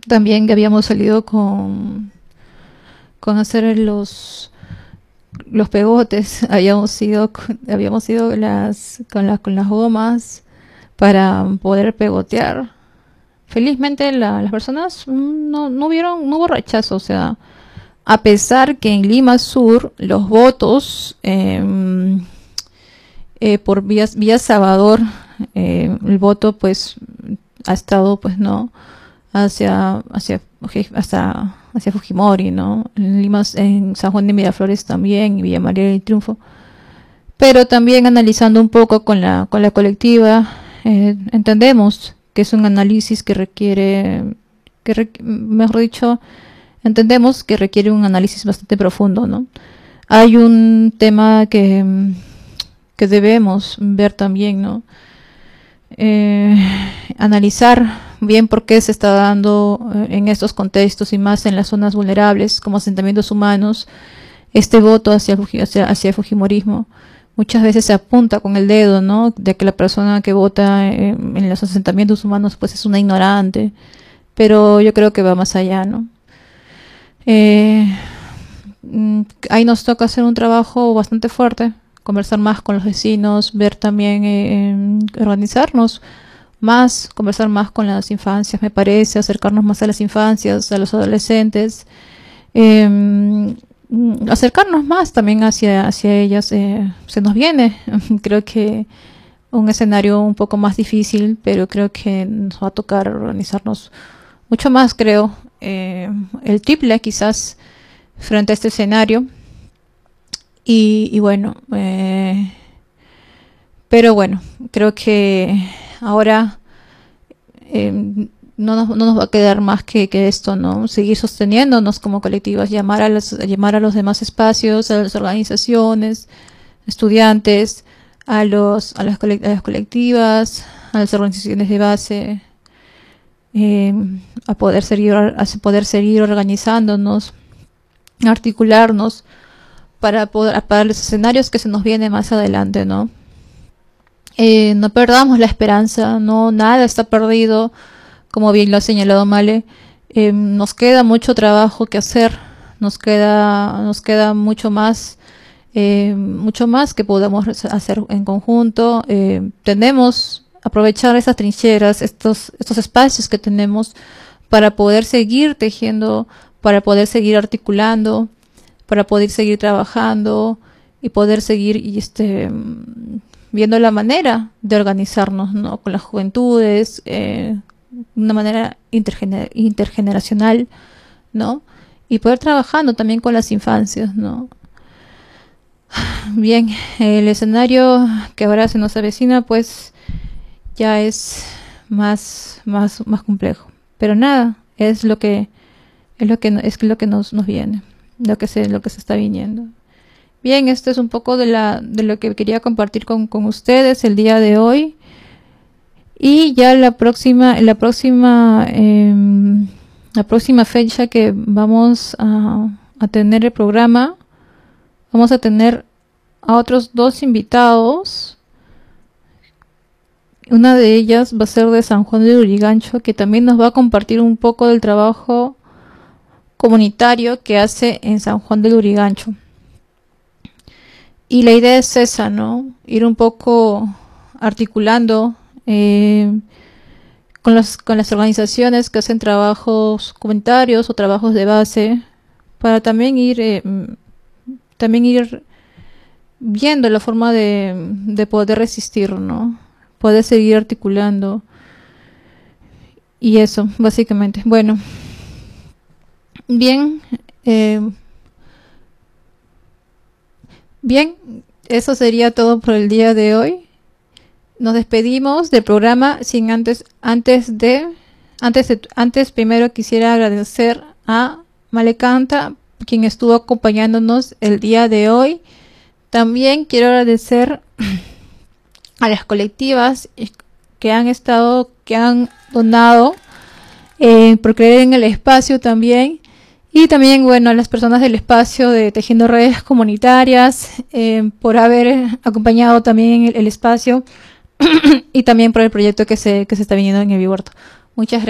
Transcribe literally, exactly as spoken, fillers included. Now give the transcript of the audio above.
También que habíamos salido con, con hacer los los pegotes, habíamos ido con- habíamos ido las con las con las gomas para poder pegotear. Felizmente la- las personas mm, no, no hubieron, no hubo rechazo, o sea, a pesar que en Lima Sur los votos em, eh, por vía, vía Salvador, eh, el voto pues ha estado pues no hacia hacia hasta hacia Fujimori, ¿no? En Lima, en San Juan de Miraflores también, y Villa María del Triunfo. Pero también analizando un poco con la con la colectiva, eh, entendemos que es un análisis que requiere, que re- mejor dicho, entendemos que requiere un análisis bastante profundo, ¿no? Hay un tema que, que debemos ver también, ¿no? Eh, Analizar bien por qué se está dando eh, en estos contextos y más en las zonas vulnerables como asentamientos humanos este voto hacia, hacia, hacia el fujimorismo. Muchas veces se apunta con el dedo, ¿no? De que la persona que vota eh, en los asentamientos humanos pues es una ignorante, pero yo creo que va más allá, ¿no? Eh, mm, Ahí nos toca hacer un trabajo bastante fuerte, conversar más con los vecinos, ver también, eh, organizarnos más, conversar más con las infancias, me parece, acercarnos más a las infancias, a los adolescentes, eh, mm, acercarnos más también hacia, hacia ellas. Eh, se nos viene, creo que un escenario un poco más difícil, pero creo que nos va a tocar organizarnos mucho más, creo, eh, el triple quizás frente a este escenario. Y, y bueno, eh, pero bueno, creo que ahora eh, no, nos, no nos va a quedar más que, que esto, ¿no? Seguir sosteniéndonos como colectivos, llamar a, las, llamar a los demás espacios, a las organizaciones, estudiantes, a, los, a, las, colect a las colectivas, a las organizaciones de base, eh, a poder seguir, a poder seguir organizándonos, articularnos para poder para los escenarios que se nos vienen más adelante, ¿no? Eh, no perdamos la esperanza, no, nada está perdido, como bien lo ha señalado Male. Eh, nos queda mucho trabajo que hacer, nos queda, nos queda mucho más, eh, mucho más que podamos hacer en conjunto. Eh, tenemos aprovechar esas trincheras, estos, estos espacios que tenemos para poder seguir tejiendo, para poder seguir articulando, para poder seguir trabajando y poder seguir y este viendo la manera de organizarnos, ¿no? Con las juventudes, eh, de una manera intergener intergeneracional, ¿no? Y poder trabajando también con las infancias, ¿no? Bien, el escenario que ahora se nos avecina, pues ya es más, más, más complejo. Pero nada, es lo que es lo que es lo que nos, nos viene, lo que se, lo que se está viniendo. Bien, esto es un poco de la, de lo que quería compartir con, con ustedes el día de hoy. Y ya la próxima, la próxima, eh, la próxima fecha que vamos a, a tener el programa, vamos a tener a otros dos invitados. Una de ellas va a ser de San Juan de Lurigancho, que también nos va a compartir un poco del trabajo comunitario que hace en San Juan de Lurigancho. Y la idea es esa, ¿no? Ir un poco articulando eh, con, las, con las organizaciones que hacen trabajos comunitarios o trabajos de base, para también ir, eh, también ir viendo la forma de, de poder resistir, ¿no? Poder seguir articulando. Y eso, básicamente. Bueno, bien. Eh, Bien, eso sería todo por el día de hoy. Nos despedimos del programa sin antes, antes de, antes de, antes primero quisiera agradecer a Malecanta, quien estuvo acompañándonos el día de hoy. También quiero agradecer a las colectivas que han estado, que han donado, eh, por creer en el espacio también. Y también, bueno, a las personas del espacio de Tejiendo Redes Comunitarias, eh, por haber acompañado también el, el espacio y también por el proyecto que se, que se está viniendo en el Vivorto. Muchas gracias.